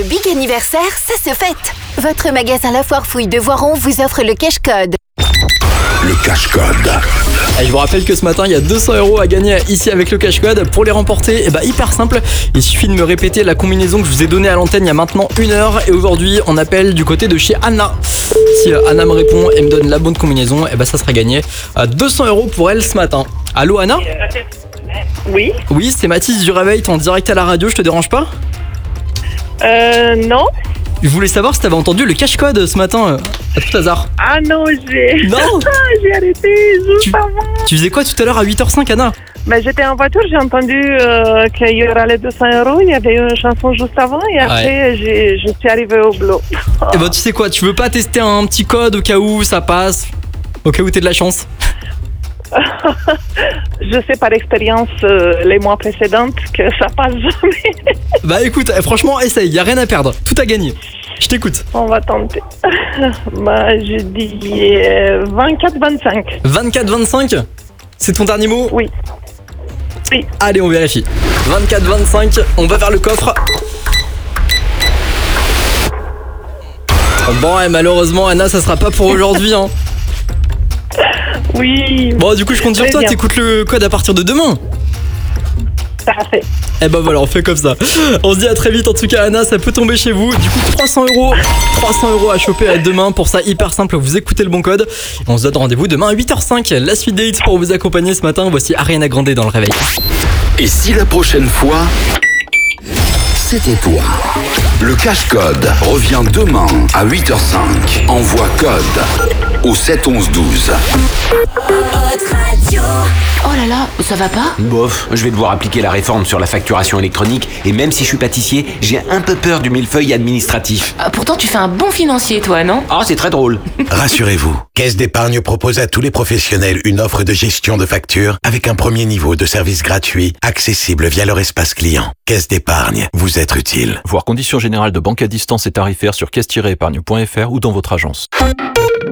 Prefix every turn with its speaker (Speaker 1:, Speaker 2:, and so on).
Speaker 1: big anniversaire, ça se fête. Votre magasin La Foire Fouille de Voiron vous offre le cash code.
Speaker 2: Le cash code.
Speaker 3: Et je vous rappelle que ce matin, il y a 200 € à gagner ici avec le cash code. Pour les remporter, hyper simple. Il suffit de me répéter la combinaison que je vous ai donnée à l'antenne il y a maintenant 1 heure. Et aujourd'hui, on appelle du côté de chez Anna. Si Anna me répond et me donne la bonne combinaison, ça sera gagné. 200 € pour elle ce matin. Allô Anna ?
Speaker 4: Oui.
Speaker 3: Oui, c'est Mathis du Réveil, t'es en direct à la radio, je te dérange pas ?
Speaker 4: Non.
Speaker 3: Je voulais savoir si t'avais entendu le cash code ce matin, à tout hasard.
Speaker 4: Ah non,
Speaker 3: Non.
Speaker 4: j'ai arrêté juste avant.
Speaker 3: Tu faisais quoi tout à l'heure à 8h05 Anna ?
Speaker 4: J'étais en voiture, j'ai entendu qu'il y aura les 200 €. Il y avait une chanson juste avant et après je suis arrivée au boulot.
Speaker 3: Tu sais quoi, tu veux pas tester un petit code au cas où ça passe ? Au cas où t'es de la chance ?
Speaker 4: Je sais par expérience les mois précédents que ça passe jamais.
Speaker 3: Écoute, franchement, essaye, y a rien à perdre, tout à gagner. Je t'écoute.
Speaker 4: On va tenter. Je dis 24-25.
Speaker 3: 24-25 ? C'est ton dernier mot ?
Speaker 4: Oui. Oui.
Speaker 3: Allez, on vérifie. 24-25, on va vers le coffre. Bon, et malheureusement, Anna, ça sera pas pour aujourd'hui, hein.
Speaker 4: Oui.
Speaker 3: Bon, du coup, je compte sur toi, t'écoutes le code à partir de demain.
Speaker 4: Parfait.
Speaker 3: Voilà, on fait comme ça. On se dit à très vite, en tout cas, Anna, ça peut tomber chez vous. Du coup, 300 € à choper à demain. Pour ça, hyper simple, vous écoutez le bon code. On se donne rendez-vous demain à 8h05. La suite des hits pour vous accompagner ce matin. Voici Ariana Grande dans le réveil.
Speaker 2: Et si la prochaine fois, c'était toi ? Le cash code revient demain à 8h05. Envoie code au 711-12.
Speaker 5: Oh là là, ça va pas ?
Speaker 6: Bof, je vais devoir appliquer la réforme sur la facturation électronique et même si je suis pâtissier, j'ai un peu peur du millefeuille administratif.
Speaker 5: Pourtant tu fais un bon financier toi, non ?
Speaker 6: Ah, c'est très drôle.
Speaker 7: Rassurez-vous, Caisse d'Épargne propose à tous les professionnels une offre de gestion de factures avec un premier niveau de service gratuit, accessible via leur espace client. Caisse d'Épargne, vous être utile.
Speaker 8: Voir conditions générales de banque à distance et tarifaires sur caisse-épargne.fr ou dans votre agence.